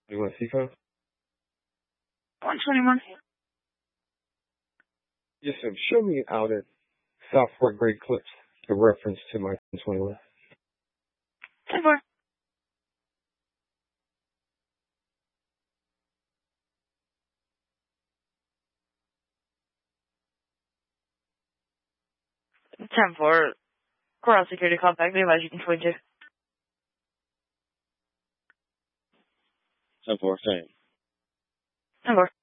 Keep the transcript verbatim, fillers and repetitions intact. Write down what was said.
You want to see code? one twenty-one. Yes, sir. Show me out at Southport Great Clips the reference to my one twenty-one. ten four. ten four. Courthouse security contact. Be advised you can twenty-two. ten four, same. ten four.